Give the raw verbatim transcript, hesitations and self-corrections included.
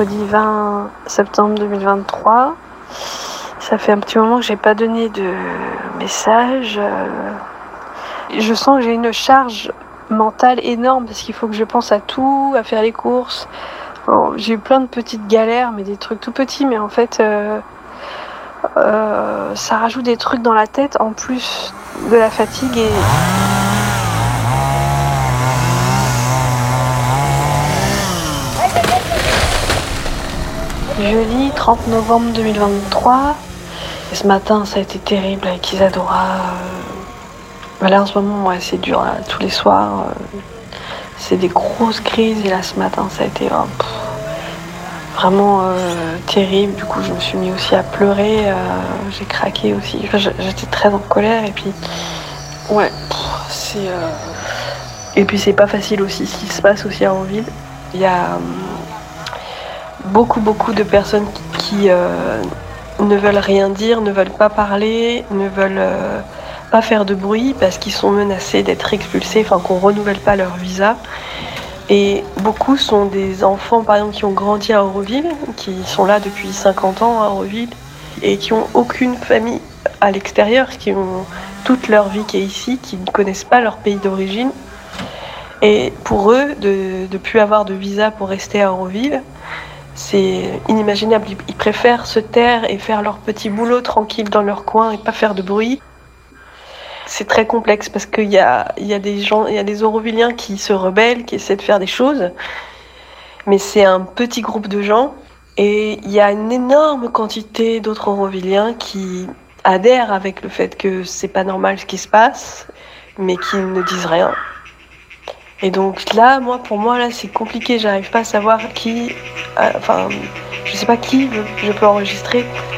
mercredi vingt septembre deux mille vingt-trois. Ça fait un petit moment que j'ai pas donné de message. Je sens que j'ai une charge mentale énorme parce qu'il faut que je pense à tout, à faire les courses. Bon, j'ai eu plein de petites galères, mais des trucs tout petits, mais en fait, euh, euh, ça rajoute des trucs dans la tête en plus de la fatigue. Et jeudi trente novembre deux mille vingt-trois. Et ce matin, ça a été terrible avec Isadora. Euh, là, en ce moment, ouais, c'est dur. Là, tous les soirs, euh, c'est des grosses crises. Et là, ce matin, ça a été oh, pff, vraiment euh, terrible. Du coup, je me suis mis aussi à pleurer. Euh, j'ai craqué aussi. Enfin, j'étais très en colère. Et puis, ouais, pff, c'est. Euh... Et puis, c'est pas facile aussi ce qui se passe aussi à Auroville. Il y a euh, beaucoup, beaucoup de personnes qui. qui euh, ne veulent rien dire, ne veulent pas parler, ne veulent euh, pas faire de bruit parce qu'ils sont menacés d'être expulsés, enfin qu'on renouvelle pas leur visa. Et beaucoup sont des enfants, par exemple, qui ont grandi à Auroville, qui sont là depuis cinquante ans à Auroville, et qui n'ont aucune famille à l'extérieur, qui ont toute leur vie qui est ici, qui ne connaissent pas leur pays d'origine. Et pour eux, de ne plus avoir de visa pour rester à Auroville, c'est inimaginable. Ils préfèrent se taire et faire leur petit boulot tranquille dans leur coin et pas faire de bruit. C'est très complexe parce qu'il y a, il y a des gens, il y a des Aurovilliens qui se rebellent, qui essaient de faire des choses. Mais c'est un petit groupe de gens et il y a une énorme quantité d'autres Aurovilliens qui adhèrent avec le fait que c'est pas normal ce qui se passe, mais qui ne disent rien. Et donc là, moi, pour moi, là, c'est compliqué. J'arrive pas à savoir qui... Euh, enfin, je sais pas qui je peux enregistrer.